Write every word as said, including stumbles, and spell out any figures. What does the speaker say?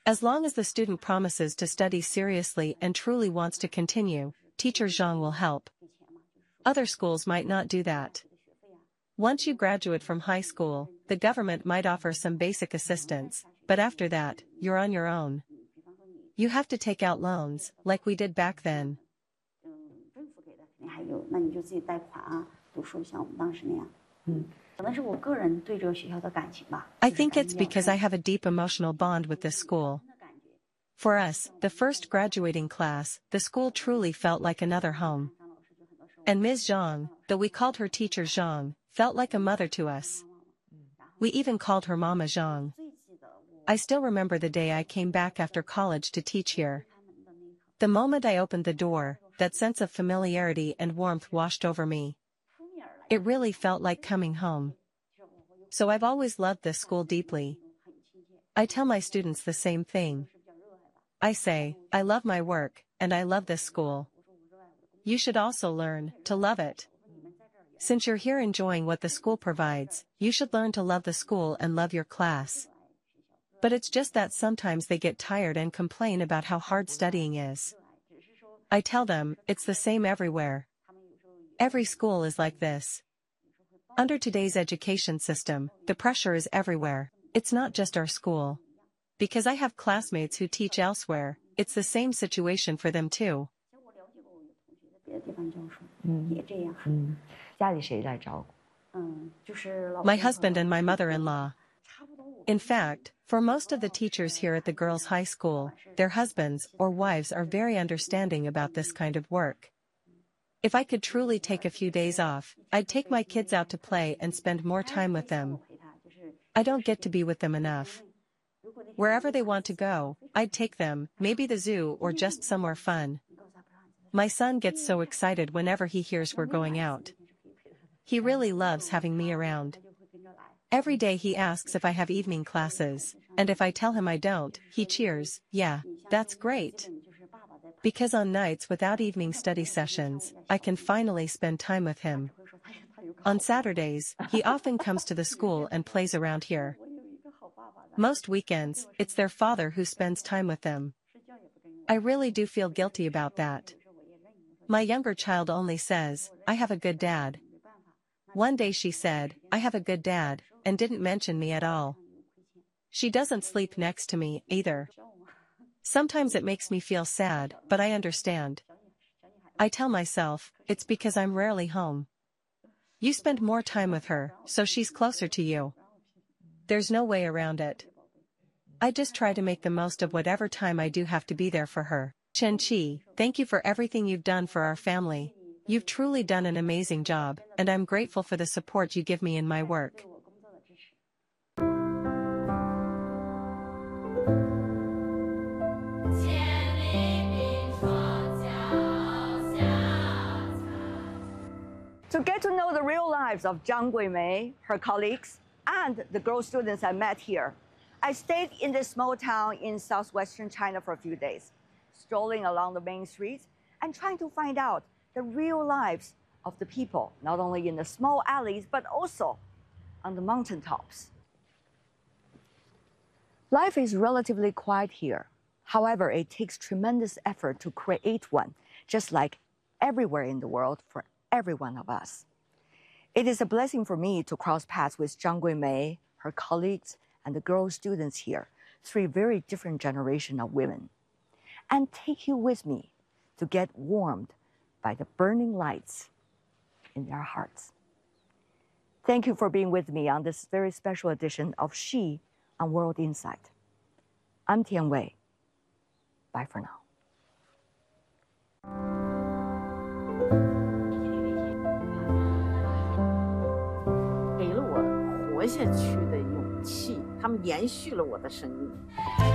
As long as the student promises to study seriously and truly wants to continue, Teacher Zhang will help. Other schools might not do that. Once you graduate from high school, the government might offer some basic assistance, but after that, you're on your own. You have to take out loans, like we did back then. I think it's because I have a deep emotional bond with this school. For us, the first graduating class, the school truly felt like another home. And Miz Zhang, though we called her Teacher Zhang, felt like a mother to us. We even called her Mama Zhang. I still remember the day I came back after college to teach here. The moment I opened the door, that sense of familiarity and warmth washed over me. It really felt like coming home. So I've always loved this school deeply. I tell my students the same thing. I say, I love my work, and I love this school. You should also learn to love it. Since you're here enjoying what the school provides, you should learn to love the school and love your class. But it's just that sometimes they get tired and complain about how hard studying is. I tell them, it's the same everywhere. Every school is like this. Under today's education system, the pressure is everywhere. It's not just our school. Because I have classmates who teach elsewhere, it's the same situation for them too. My husband and my mother-in-law. In fact, for most of the teachers here at the girls' high school, their husbands or wives are very understanding about this kind of work. If I could truly take a few days off, I'd take my kids out to play and spend more time with them. I don't get to be with them enough. Wherever they want to go, I'd take them, maybe the zoo or just somewhere fun. My son gets so excited whenever he hears we're going out. He really loves having me around. Every day he asks if I have evening classes, and if I tell him I don't, he cheers, yeah, that's great. Because on nights without evening study sessions, I can finally spend time with him. On Saturdays, he often comes to the school and plays around here. Most weekends, it's their father who spends time with them. I really do feel guilty about that. My younger child only says, I have a good dad. One day she said, I have a good dad, and didn't mention me at all. She doesn't sleep next to me, either. Sometimes it makes me feel sad, but I understand. I tell myself, it's because I'm rarely home. You spend more time with her, so she's closer to you. There's no way around it. I just try to make the most of whatever time I do have to be there for her. Chen Qi, thank you for everything you've done for our family. You've truly done an amazing job, and I'm grateful for the support you give me in my work. To get to know the real lives of Zhang Guimei, her colleagues, and the girl students I met here, I stayed in this small town in southwestern China for a few days, strolling along the main streets and trying to find out the real lives of the people, not only in the small alleys, but also on the mountaintops. Life is relatively quiet here. However, it takes tremendous effort to create one, just like everywhere in the world for every one of us. It is a blessing for me to cross paths with Zhang Guimei, her colleagues, and the girl students here, three very different generations of women, and take you with me to get warmed by the burning lights in their hearts. Thank you for being with me on this very special edition of She on World Insight. I'm Tian Wei. Bye for now. 给了我活下去的勇气，他们延续了我的生命。